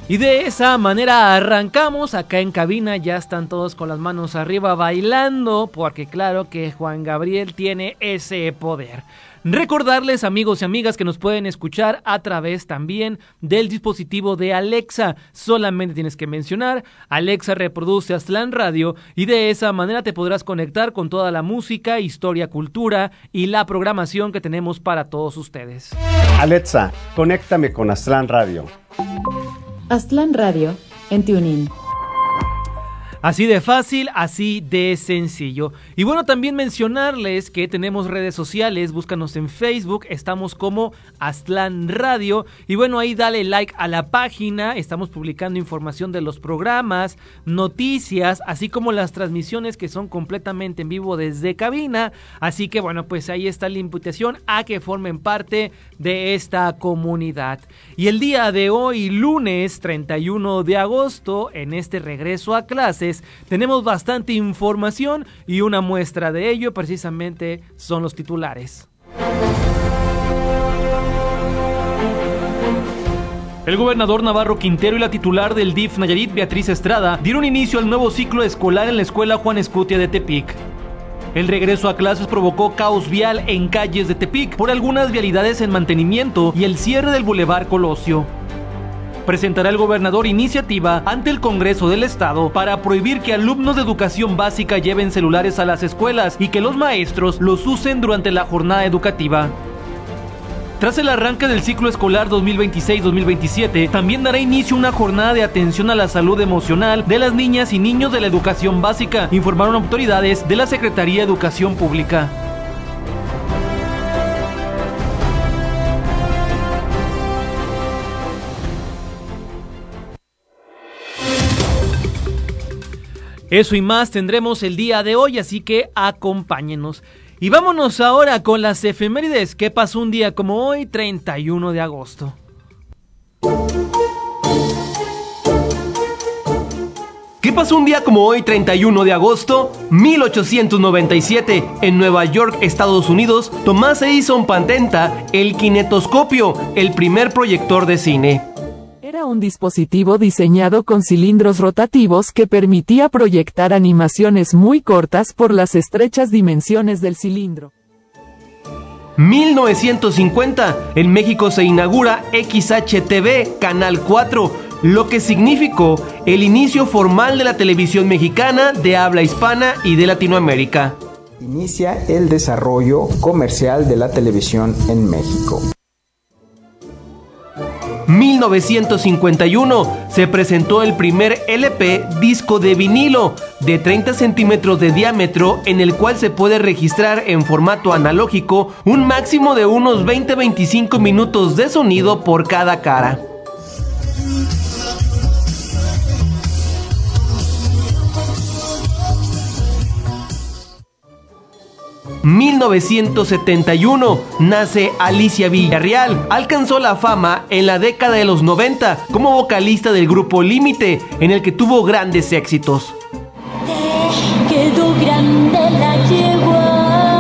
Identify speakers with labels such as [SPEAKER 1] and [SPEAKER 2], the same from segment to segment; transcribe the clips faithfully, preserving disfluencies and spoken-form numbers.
[SPEAKER 1] Y de esa manera arrancamos acá en cabina, ya están todos con las manos arriba bailando, porque claro que Juan Gabriel tiene ese poder. Recordarles, amigos y amigas, que nos pueden escuchar a través también del dispositivo de Alexa. Solamente tienes que mencionar Alexa reproduce Aztlán Radio y de esa manera te podrás conectar con toda la música, historia, cultura y la programación que tenemos para todos ustedes.
[SPEAKER 2] Alexa, conéctame con Aztlán Radio.
[SPEAKER 3] Aztlán Radio en TuneIn.
[SPEAKER 1] Así de fácil, así de sencillo. Y bueno, también mencionarles que tenemos redes sociales, búscanos en Facebook, estamos como Aztlán Radio. Y bueno, ahí dale like a la página, estamos publicando información de los programas, noticias, así como las transmisiones que son completamente en vivo desde cabina. Así que bueno, pues ahí está la invitación a que formen parte de esta comunidad. Y el día de hoy, lunes treinta y uno de agosto, en este regreso a clases, tenemos bastante información y una muestra de ello precisamente son los titulares. El gobernador Navarro Quintero y la titular del D I F Nayarit, Beatriz Estrada, dieron inicio al nuevo ciclo escolar en la escuela Juan Escutia de Tepic. El regreso a clases provocó caos vial en calles de Tepic por algunas vialidades en mantenimiento y el cierre del Boulevard Colosio. Presentará el gobernador iniciativa ante el Congreso del Estado para prohibir que alumnos de educación básica lleven celulares a las escuelas y que los maestros los usen durante la jornada educativa. Tras el arranque del ciclo escolar dos mil veintiséis dos mil veintisiete, también dará inicio una jornada de atención a la salud emocional de las niñas y niños de la educación básica, informaron autoridades de la Secretaría de Educación Pública. Eso y más tendremos el día de hoy, así que acompáñenos. Y vámonos ahora con las efemérides. ¿Qué pasó un día como hoy, treinta y uno de agosto? ¿Qué pasó un día como hoy, treinta y uno de agosto? mil ochocientos noventa y siete, en Nueva York, Estados Unidos, Thomas Edison patenta el kinetoscopio, el primer proyector de cine.
[SPEAKER 3] Era un dispositivo diseñado con cilindros rotativos que permitía proyectar animaciones muy cortas por las estrechas dimensiones del cilindro.
[SPEAKER 1] mil novecientos cincuenta, en México se inaugura X H T V, Canal cuatro, lo que significó el inicio formal de la televisión mexicana de habla hispana y de Latinoamérica.
[SPEAKER 4] Inicia el desarrollo comercial de la televisión en México.
[SPEAKER 1] mil novecientos cincuenta y uno, se presentó el primer L P disco de vinilo de treinta centímetros de diámetro, en el cual se puede registrar en formato analógico un máximo de unos veinte a veinticinco minutos de sonido por cada cara. mil novecientos setenta y uno, nace Alicia Villarreal. Alcanzó la fama en la década de los noventa como vocalista del grupo Límite, en el que tuvo grandes éxitos.
[SPEAKER 5] Te quedó grande la yegua.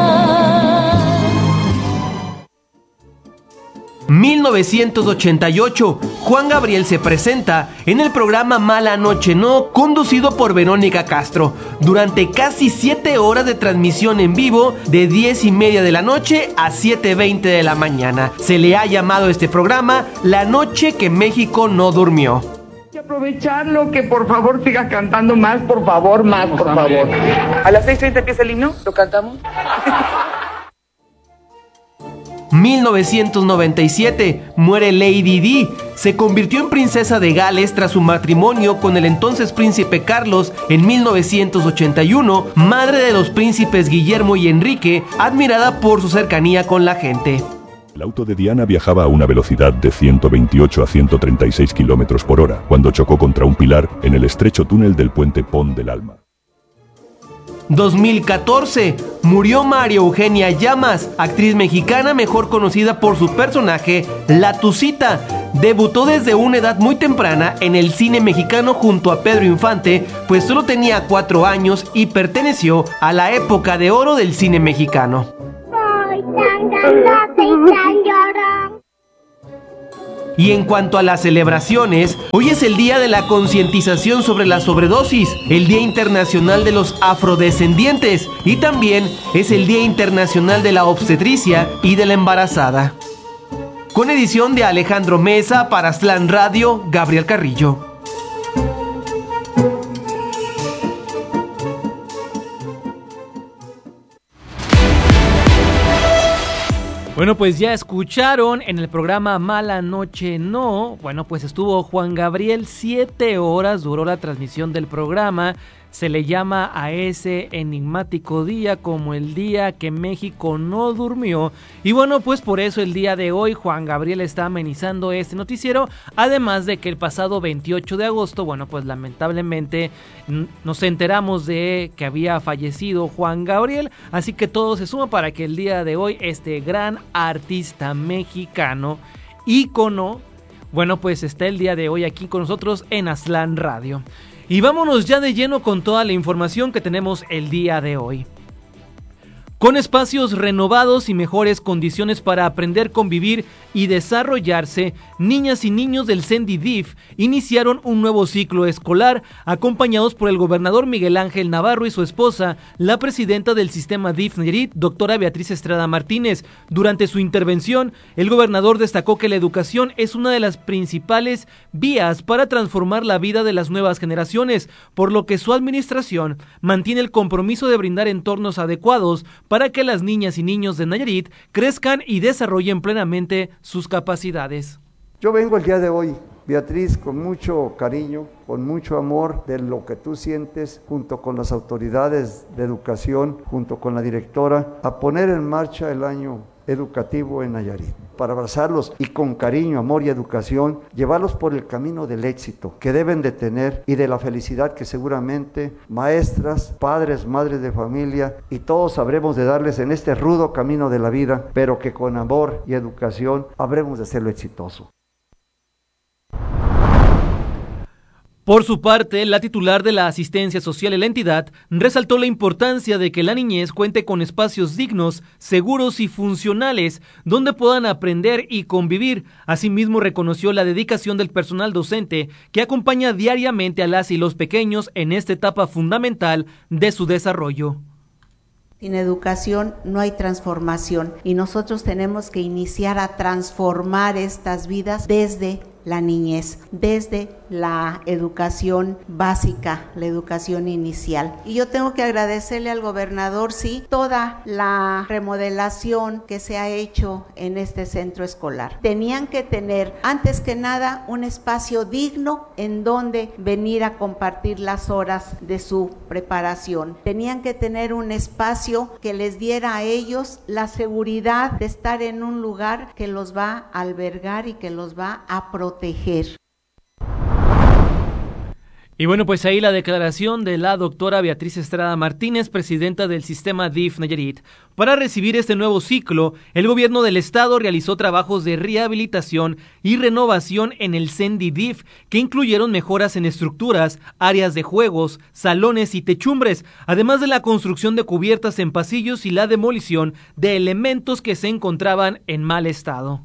[SPEAKER 1] mil novecientos ochenta y ocho, Juan Gabriel se presenta en el programa Mala Noche No, conducido por Verónica Castro, durante casi siete horas de transmisión en vivo de diez y media de la noche a siete veinte de la mañana. Se le ha llamado este programa La Noche que México no durmió.
[SPEAKER 6] Hay que aprovecharlo, que por favor siga cantando más, por favor, más, por favor. A las seis treinta empieza el himno, ¿lo cantamos?
[SPEAKER 1] mil novecientos noventa y siete, muere Lady Di. Se convirtió en princesa de Gales tras su matrimonio con el entonces príncipe Carlos en mil novecientos ochenta y uno, madre de los príncipes Guillermo y Enrique, admirada por su cercanía con la gente.
[SPEAKER 7] El auto de Diana viajaba a una velocidad de ciento veintiocho a ciento treinta y seis kilómetros por hora cuando chocó contra un pilar en el estrecho túnel del puente Pont del Alma.
[SPEAKER 1] dos mil catorce, murió María Eugenia Llamas, actriz mexicana mejor conocida por su personaje La Tucita. Debutó desde una edad muy temprana en el cine mexicano junto a Pedro Infante, pues solo tenía cuatro años y perteneció a la época de oro del cine mexicano.
[SPEAKER 5] Soy tan grande y tan llorón.
[SPEAKER 8] Y en cuanto a las celebraciones, hoy es el día de la concientización sobre la sobredosis, el Día Internacional de los Afrodescendientes y también es el Día Internacional de la Obstetricia y de la Embarazada. Con edición de Alejandro Mesa para Aztlán Radio, Gabriel Carrillo.
[SPEAKER 1] Bueno, pues ya escucharon en el programa Mala Noche No, bueno, pues estuvo Juan Gabriel, siete horas duró la transmisión del programa. Se le llama a ese enigmático día como el día que México no durmió. Y bueno, pues por eso el día de hoy Juan Gabriel está amenizando este noticiero. Además de que el pasado veintiocho de agosto, bueno, pues lamentablemente nos enteramos de que había fallecido Juan Gabriel. Así que todo se suma para que el día de hoy este gran artista mexicano, ícono, bueno, pues está el día de hoy aquí con nosotros en Aztlán Radio. Y vámonos ya de lleno con toda la información que tenemos el día de hoy. Con espacios renovados y mejores condiciones para aprender, convivir y desarrollarse, niñas y niños del CENDI D I F iniciaron un nuevo ciclo escolar, acompañados por el gobernador Miguel Ángel Navarro y su esposa, la presidenta del sistema D I F Nayarit, doctora Beatriz Estrada Martínez. Durante su intervención, el gobernador destacó que la educación es una de las principales vías para transformar la vida de las nuevas generaciones, por lo que su administración mantiene el compromiso de brindar entornos adecuados para que las niñas y niños de Nayarit crezcan y desarrollen plenamente sus capacidades.
[SPEAKER 9] Yo vengo el día de hoy, Beatriz, con mucho cariño, con mucho amor de lo que tú sientes, junto con las autoridades de educación, junto con la directora, a poner en marcha el año educativo en Nayarit, para abrazarlos y con cariño, amor y educación, llevarlos por el camino del éxito que deben de tener y de la felicidad que seguramente maestras, padres, madres de familia y todos sabremos de darles en este rudo camino de la vida, pero que con amor y educación habremos de hacerlo exitoso.
[SPEAKER 1] Por su parte, la titular de la asistencia social en la entidad resaltó la importancia de que la niñez cuente con espacios dignos, seguros y funcionales donde puedan aprender y convivir. Asimismo, reconoció la dedicación del personal docente que acompaña diariamente a las y los pequeños en esta etapa fundamental de su desarrollo.
[SPEAKER 10] Sin educación no hay transformación y nosotros tenemos que iniciar a transformar estas vidas desde la niñez, desde la educación básica, la educación inicial. Y yo tengo que agradecerle al gobernador, sí, toda la remodelación que se ha hecho en este centro escolar. Tenían que tener, antes que nada, un espacio digno en donde venir a compartir las horas de su preparación. Tenían que tener un espacio que les diera a ellos la seguridad de estar en un lugar que los va a albergar y que los va a proteger.
[SPEAKER 1] Y bueno, pues ahí la declaración de la doctora Beatriz Estrada Martínez, presidenta del sistema D I F Nayarit. Para recibir este nuevo ciclo, el gobierno del estado realizó trabajos de rehabilitación y renovación en el CENDI D I F, que incluyeron mejoras en estructuras, áreas de juegos, salones y techumbres, además de la construcción de cubiertas en pasillos y la demolición de elementos que se encontraban en mal estado.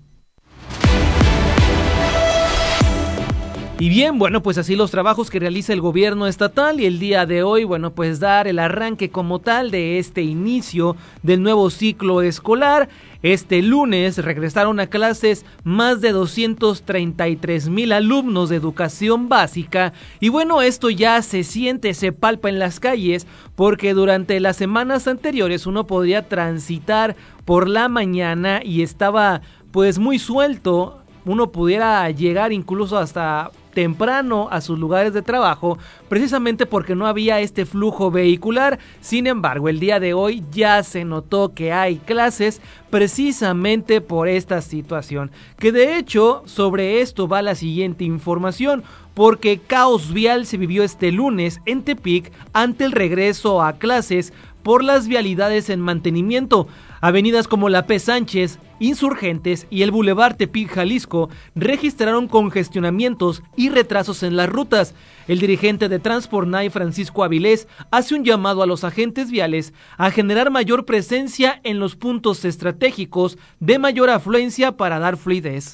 [SPEAKER 1] Y bien, bueno, pues así los trabajos que realiza el gobierno estatal y el día de hoy, bueno, pues dar el arranque como tal de este inicio del nuevo ciclo escolar. Este lunes regresaron a clases más de doscientos treinta y tres mil alumnos de educación básica y bueno, esto ya se siente, se palpa en las calles porque durante las semanas anteriores uno podía transitar por la mañana y estaba pues muy suelto, uno pudiera llegar incluso hasta temprano a sus lugares de trabajo, precisamente porque no había este flujo vehicular. Sin embargo, el día de hoy ya se notó que hay clases precisamente por esta situación, que de hecho sobre esto va la siguiente información, porque caos vial se vivió este lunes en Tepic ante el regreso a clases por las vialidades en mantenimiento. Avenidas como la P. Sánchez, Insurgentes y el Boulevard Tepic Jalisco registraron congestionamientos y retrasos en las rutas. El dirigente de Transpornay, Francisco Avilés, hace un llamado a los agentes viales a generar mayor presencia en los puntos estratégicos de mayor afluencia para dar fluidez.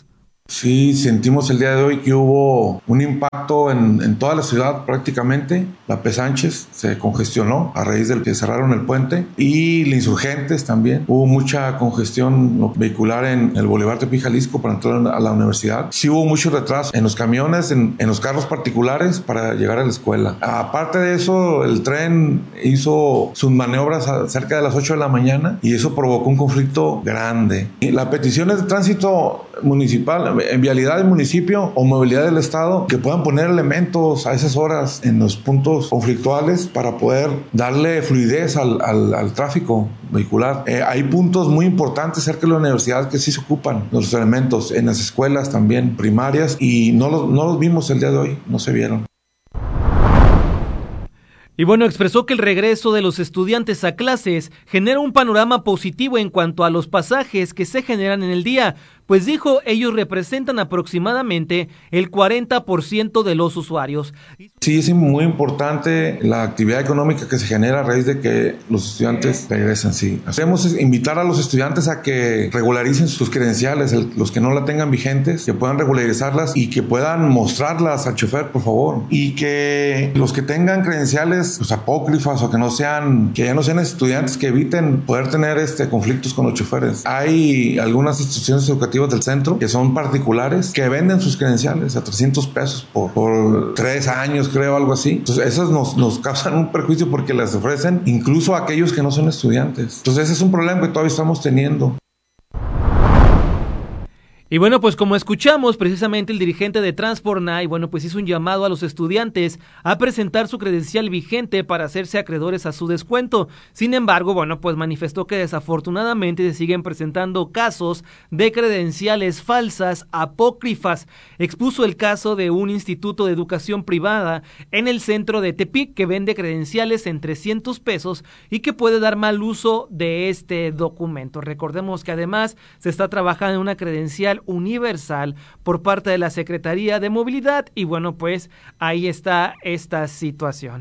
[SPEAKER 11] Sí, sentimos el día de hoy que hubo un impacto en, en toda la ciudad prácticamente. La P. Sánchez se congestionó a raíz del que cerraron el puente y la Insurgentes también. Hubo mucha congestión vehicular en el Boulevard Tepic, Jalisco para entrar a la universidad. Sí hubo mucho retraso en los camiones, en, en los carros particulares para llegar a la escuela. Aparte de eso, el tren hizo sus maniobras a cerca de las ocho de la mañana y eso provocó un conflicto grande. Y la petición es de tránsito municipal, en vialidad del municipio o movilidad del estado, que puedan poner elementos a esas horas en los puntos conflictuales para poder darle fluidez al, al, al tráfico vehicular. Eh, hay puntos muy importantes cerca de la universidad que sí se ocupan los elementos, en las escuelas también primarias, y no los, no los vimos el día de hoy, no se vieron.
[SPEAKER 1] Y bueno, expresó que el regreso de los estudiantes a clases genera un panorama positivo en cuanto a los pasajes que se generan en el día, pues dijo, ellos representan aproximadamente el cuarenta por ciento de los usuarios.
[SPEAKER 11] Sí, es muy importante la actividad económica que se genera a raíz de que los estudiantes regresen, sí. Hacemos es invitar a los estudiantes a que regularicen sus credenciales, el, los que no la tengan vigentes, que puedan regularizarlas y que puedan mostrarlas al chofer, por favor. Y que los que tengan credenciales pues, apócrifas o que no sean, que ya no sean estudiantes, que eviten poder tener este conflictos con los choferes. Hay algunas instituciones educativas del centro que son particulares que venden sus credenciales a trescientos pesos por, por tres años, creo, algo así. Entonces esas nos, nos causan un perjuicio porque las ofrecen incluso a aquellos que no son estudiantes. Entonces ese es un problema que todavía estamos teniendo.
[SPEAKER 1] Y bueno, pues como escuchamos, precisamente el dirigente de Transfornay, bueno, pues hizo un llamado a los estudiantes a presentar su credencial vigente para hacerse acreedores a su descuento. Sin embargo, bueno, pues manifestó que desafortunadamente se siguen presentando casos de credenciales falsas, apócrifas. Expuso el caso de un instituto de educación privada en el centro de Tepic que vende credenciales en trescientos pesos y que puede dar mal uso de este documento. Recordemos que además se está trabajando en una credencial universal por parte de la Secretaría de Movilidad y bueno, pues ahí está esta situación.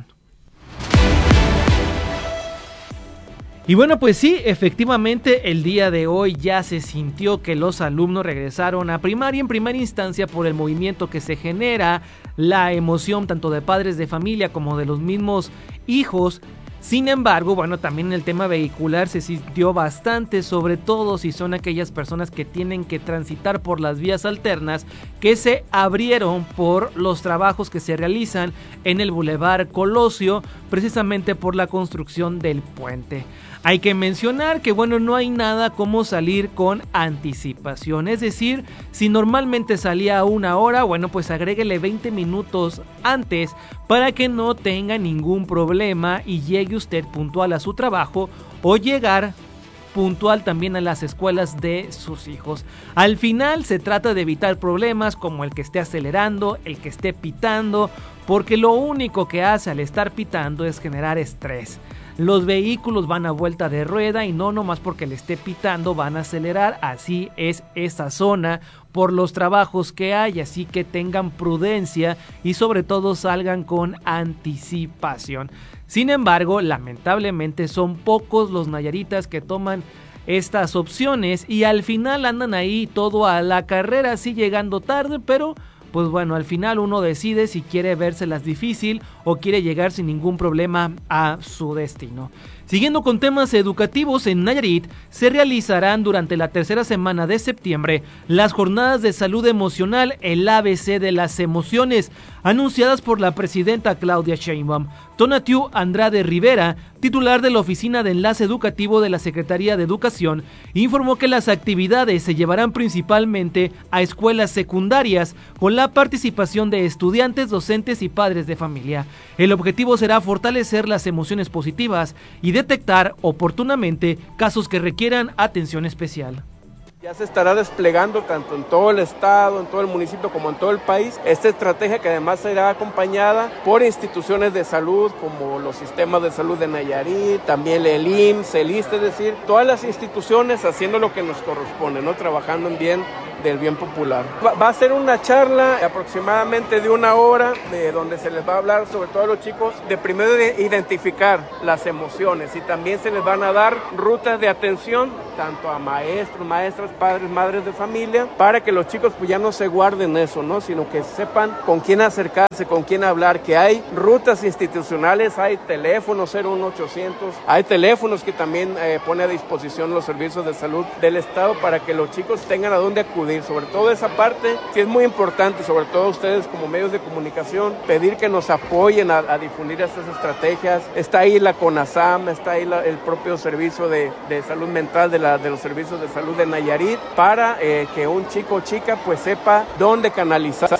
[SPEAKER 1] Y bueno, pues sí, efectivamente el día de hoy ya se sintió que los alumnos regresaron a primaria en primera instancia por el movimiento que se genera, la emoción tanto de padres de familia como de los mismos hijos. Sin embargo, bueno, también el tema vehicular se sintió bastante, sobre todo si son aquellas personas que tienen que transitar por las vías alternas que se abrieron por los trabajos que se realizan en el Boulevard Colosio, precisamente por la construcción del puente. Hay que mencionar que, bueno, no hay nada como salir con anticipación, es decir, si normalmente salía a una hora, bueno, pues agréguele veinte minutos antes para que no tenga ningún problema y llegue usted puntual a su trabajo o llegar puntual también a las escuelas de sus hijos. Al final se trata de evitar problemas como el que esté acelerando, el que esté pitando, porque lo único que hace al estar pitando es generar estrés. Los vehículos van a vuelta de rueda y no nomás porque le esté pitando van a acelerar, así es esa zona por los trabajos que hay, así que tengan prudencia y sobre todo salgan con anticipación. Sin embargo, lamentablemente son pocos los nayaritas que toman estas opciones y al final andan ahí todo a la carrera, sí llegando tarde, pero pues bueno, al final uno decide si quiere vérselas difícil o quiere llegar sin ningún problema a su destino. Siguiendo con temas educativos, en Nayarit se realizarán durante la tercera semana de septiembre las jornadas de salud emocional, el A B C de las emociones, anunciadas por la presidenta Claudia Sheinbaum. Tonatiu Andrade Rivera, titular de la Oficina de Enlace Educativo de la Secretaría de Educación, informó que las actividades se llevarán principalmente a escuelas secundarias con la participación de estudiantes, docentes y padres de familia. El objetivo será fortalecer las emociones positivas y detectar oportunamente casos que requieran atención especial.
[SPEAKER 12] Ya se estará desplegando tanto en todo el estado, en todo el municipio como en todo el país esta estrategia que además será acompañada por instituciones de salud como los sistemas de salud de Nayarit, también el I M S S, el I S S S T E, es decir, todas las instituciones haciendo lo que nos corresponde, ¿no? Trabajando en bien del bien popular. Va, va a ser una charla aproximadamente de una hora, de donde se les va a hablar sobre todo a los chicos de primero de identificar las emociones, y también se les van a dar rutas de atención tanto a maestros, maestras, padres, madres de familia, para que los chicos pues ya no se guarden eso, ¿no? Sino que sepan con quién acercarse, con quién hablar, que hay rutas institucionales, hay teléfonos cero uno ochocientos, hay teléfonos que también eh, pone a disposición los servicios de salud del Estado para que los chicos tengan a dónde acudir. Sobre todo esa parte sí es muy importante, sobre todo ustedes como medios de comunicación, pedir que nos apoyen a, a difundir estas estrategias. Está ahí la CONASAM, está ahí la, el propio servicio de, de salud mental de, la, de los servicios de salud de Nayarit, para eh, que un chico o chica pues sepa dónde canalizar.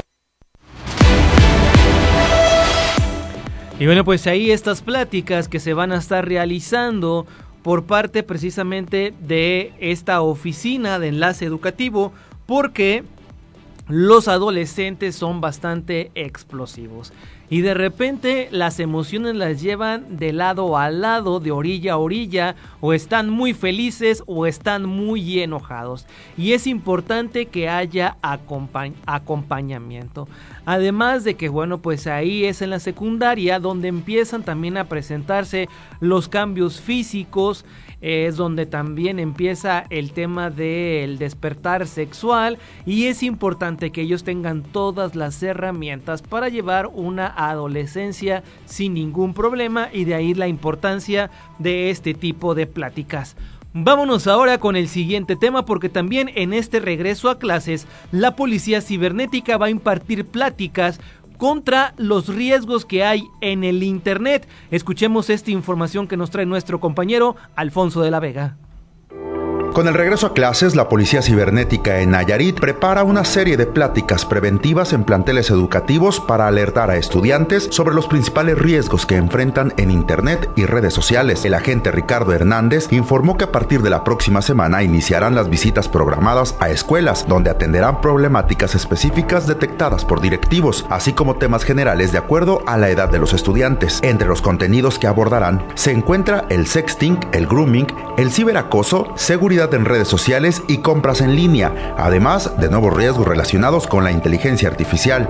[SPEAKER 1] Y bueno, pues ahí estas pláticas que se van a estar realizando por parte precisamente de esta oficina de enlace educativo, porque los adolescentes son bastante explosivos y de repente las emociones las llevan de lado a lado, de orilla a orilla, o están muy felices o están muy enojados, y es importante que haya acompañ- acompañamiento. Además de que, bueno, pues ahí es en la secundaria donde empiezan también a presentarse los cambios físicos, es donde también empieza el tema del despertar sexual, y es importante que ellos tengan todas las herramientas para llevar una adolescencia sin ningún problema, y de ahí la importancia de este tipo de pláticas. Vámonos ahora con el siguiente tema, porque también en este regreso a clases la policía cibernética va a impartir pláticas contra los riesgos que hay en el internet. Escuchemos esta información que nos trae nuestro compañero Alfonso de la Vega.
[SPEAKER 13] Con el regreso a clases, la Policía Cibernética en Nayarit prepara una serie de pláticas preventivas en planteles educativos para alertar a estudiantes sobre los principales riesgos que enfrentan en Internet y redes sociales. El agente Ricardo Hernández informó que a partir de la próxima semana iniciarán las visitas programadas a escuelas, donde atenderán problemáticas específicas detectadas por directivos, así como temas generales de acuerdo a la edad de los estudiantes. Entre los contenidos que abordarán se encuentra el sexting, el grooming, el ciberacoso, seguridad en redes sociales y compras en línea, además de nuevos riesgos relacionados con la inteligencia artificial.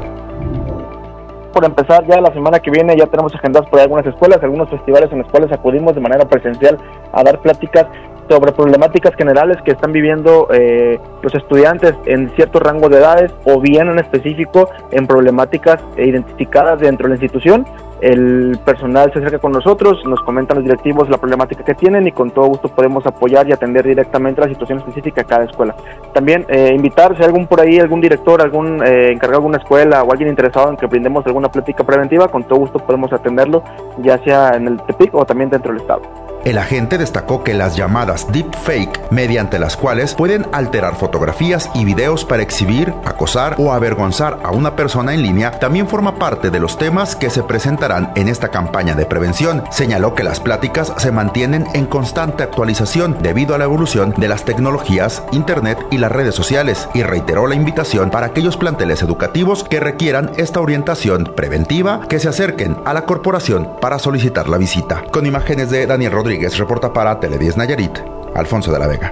[SPEAKER 14] Por empezar, ya la semana que viene ya tenemos agendadas por algunas escuelas, algunos festivales en los cuales acudimos de manera presencial a dar pláticas sobre problemáticas generales que están viviendo eh, los estudiantes en cierto rango de edades, o bien en específico en problemáticas identificadas dentro de la institución. El personal se acerca con nosotros, nos comentan los directivos la problemática que tienen, y con todo gusto podemos apoyar y atender directamente la situación específica de cada escuela. También eh, invitar, si hay algún por ahí, algún director, algún eh, encargado de alguna escuela o alguien interesado en que brindemos alguna plática preventiva, con todo gusto podemos atenderlo, ya sea en el Tepic o también dentro del estado.
[SPEAKER 13] El agente destacó que las llamadas deepfake, mediante las cuales pueden alterar fotografías y videos para exhibir, acosar o avergonzar a una persona en línea, también forma parte de los temas que se presentarán en esta campaña de prevención. Señaló que las pláticas se mantienen en constante actualización debido a la evolución de las tecnologías, internet y las redes sociales, y reiteró la invitación para aquellos planteles educativos que requieran esta orientación preventiva que se acerquen a la corporación para solicitar la visita. Con imágenes de Daniel Rodríguez, reporta para Tele diez Nayarit, Alfonso de la Vega.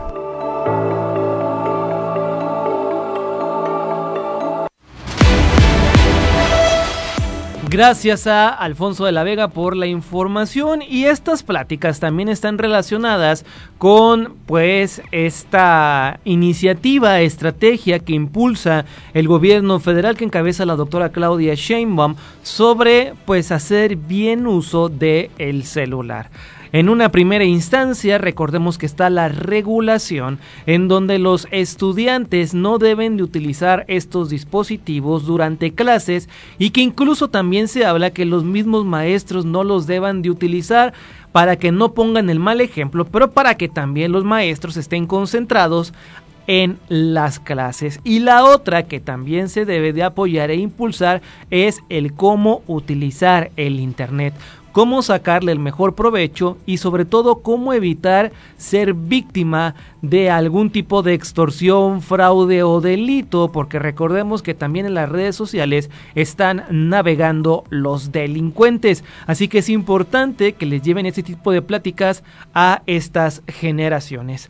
[SPEAKER 1] Gracias a Alfonso de la Vega por la información, y estas pláticas también están relacionadas con pues esta iniciativa, estrategia que impulsa el gobierno federal que encabeza la doctora Claudia Sheinbaum sobre pues hacer bien uso del celular. En una primera instancia, recordemos que está la regulación en donde los estudiantes no deben de utilizar estos dispositivos durante clases, y que incluso también se habla que los mismos maestros no los deban de utilizar para que no pongan el mal ejemplo, pero para que también los maestros estén concentrados en las clases. Y la otra que también se debe de apoyar e impulsar es el cómo utilizar el internet, cómo sacarle el mejor provecho, y sobre todo cómo evitar ser víctima de algún tipo de extorsión, fraude o delito, porque recordemos que también en las redes sociales están navegando los delincuentes, así que es importante que les lleven este tipo de pláticas a estas generaciones.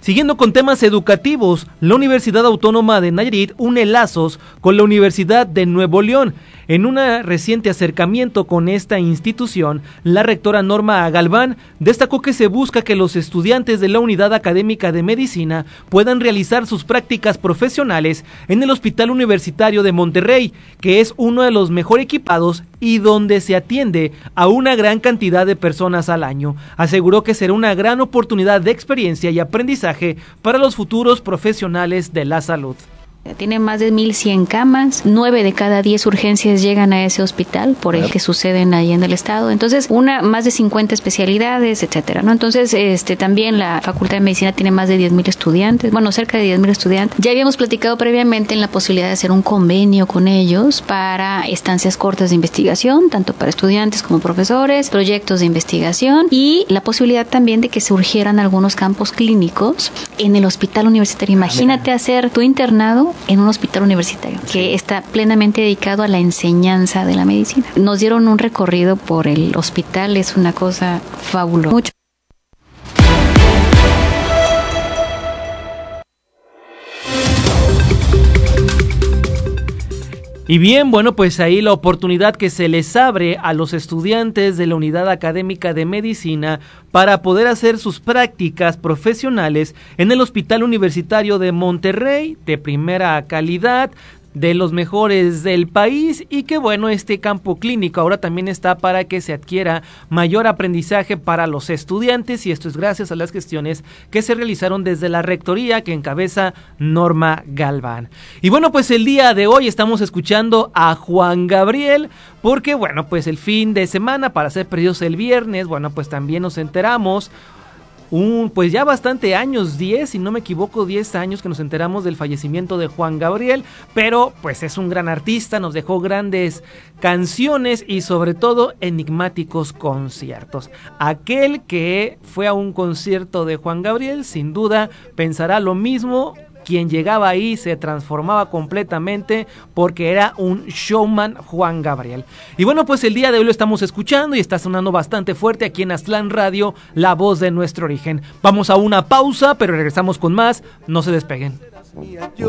[SPEAKER 1] Siguiendo con temas educativos, la Universidad Autónoma de Nayarit une lazos con la Universidad de Nuevo León. En un reciente acercamiento con esta institución, la rectora Norma Galván destacó que se busca que los estudiantes de la Unidad Académica de Medicina puedan realizar sus prácticas profesionales en el Hospital Universitario de Monterrey, que es uno de los mejor equipados y donde se atiende a una gran cantidad de personas al año. Aseguró que será una gran oportunidad de experiencia y aprendizaje para los futuros profesionales de la salud.
[SPEAKER 15] Tiene más de mil cien camas, nueve de cada diez urgencias llegan a ese hospital por el que suceden ahí en el estado. Entonces, una más de cincuenta especialidades, etcétera, ¿no? Entonces, este también la Facultad de Medicina tiene más de diez mil estudiantes, bueno, cerca de diez mil estudiantes. Ya habíamos platicado previamente en la posibilidad de hacer un convenio con ellos para estancias cortas de investigación, tanto para estudiantes como profesores, proyectos de investigación y la posibilidad también de que surgieran algunos campos clínicos en el hospital universitario. Imagínate hacer tu internado en un hospital universitario que está plenamente dedicado a la enseñanza de la medicina. Nos dieron un recorrido por el hospital, es una cosa fabulosa. Mucho.
[SPEAKER 1] Y bien, bueno, pues ahí la oportunidad que se les abre a los estudiantes de la Unidad Académica de Medicina para poder hacer sus prácticas profesionales en el Hospital Universitario de Monterrey, de primera calidad, de los mejores del país, y que bueno, este campo clínico ahora también está para que se adquiera mayor aprendizaje para los estudiantes, y esto es gracias a las gestiones que se realizaron desde la rectoría que encabeza Norma Galván. Y bueno, pues el día de hoy estamos escuchando a Juan Gabriel, porque bueno, pues el fin de semana, para ser perdidos el viernes, bueno, pues también nos enteramos Un, pues ya bastante años, diez, si no me equivoco, diez años que nos enteramos del fallecimiento de Juan Gabriel, pero pues es un gran artista, nos dejó grandes canciones y sobre todo enigmáticos conciertos. Aquel que fue a un concierto de Juan Gabriel, sin duda pensará lo mismo. Quien llegaba ahí se transformaba completamente porque era un showman Juan Gabriel. Y bueno, pues el día de hoy lo estamos escuchando y está sonando bastante fuerte aquí en Aztlán Radio, la voz de nuestro origen. Vamos a una pausa, pero regresamos con más, no se despeguen.